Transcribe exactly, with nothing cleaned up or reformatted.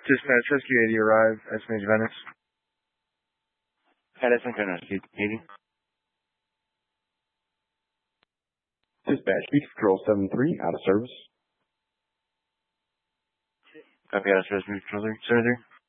Dispatch, Rescue eighty arrive at Smage Venice. Yeah, that's kind of eighty. Dispatch, Beach Patrol seven three, out of service. Copy, out of service, Beach Patrol seven three.